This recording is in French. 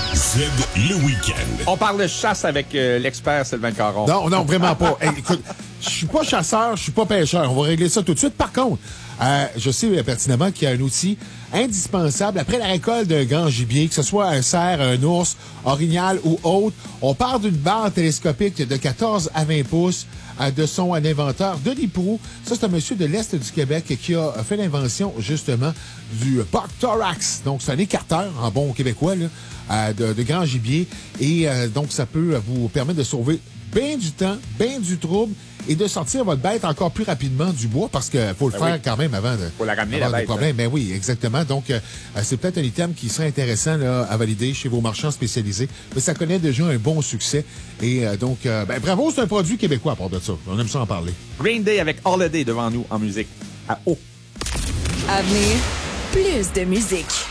Z, le week-end. On parle de chasse avec l'expert Sylvain Caron. Non, vraiment pas. Hey, écoute, je suis pas chasseur, je suis pas pêcheur. On va régler ça tout de suite. Par contre, je sais pertinemment qu'il y a un outil indispensable après la récolte d'un grand gibier, que ce soit un cerf, un ours, orignal ou autre. On part d'une barre télescopique de 14 à 20 pouces de son inventeur, Denis Proulx. Ça, c'est un monsieur de l'Est du Québec qui a fait l'invention, justement, du Buck Thorax. Donc, c'est un écarteur, en bon québécois, là, de grand gibier. Et donc, ça peut vous permettre de sauver bien du temps, bien du trouble et de sortir votre bête encore plus rapidement du bois parce qu'il faut le faire quand même avant de... Faut la ramener, la bête. Problème. Ben oui, exactement. Donc, c'est peut-être un item qui serait intéressant là, à valider chez vos marchands spécialisés. Mais ça connaît déjà un bon succès. Et donc, bravo, c'est un produit québécois à part de ça. On aime ça en parler. Green Day avec Holiday devant nous en musique à eau. À venir, plus de musique.